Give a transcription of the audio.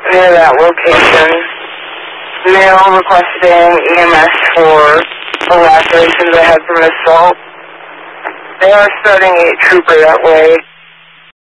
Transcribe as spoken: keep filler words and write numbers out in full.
near that location. Male requesting E M S for the lacerations I had from assault. They are starting a trooper that way.